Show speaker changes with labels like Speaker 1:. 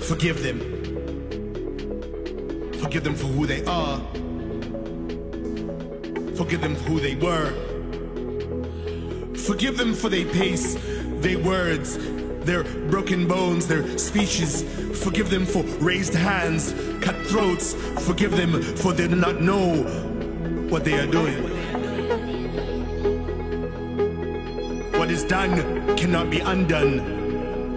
Speaker 1: Forgive them. Forgive them for who they are. Forgive them for who they were. Forgive them for their pace, their words, their broken bones, their speeches. Forgive them for raised hands, cut throats. Forgive them for they do not know what they are doing. What is done cannot be undone.